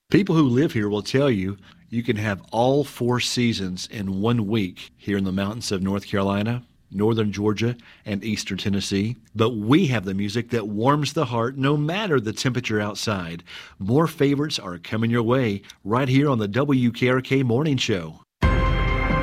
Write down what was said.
People who live here will tell you you can have all four seasons in 1 week here in the mountains of North Carolina, northern Georgia, and eastern Tennessee. But we have the music that warms the heart no matter the temperature outside. More favorites are coming your way right here on the WKRK Morning Show.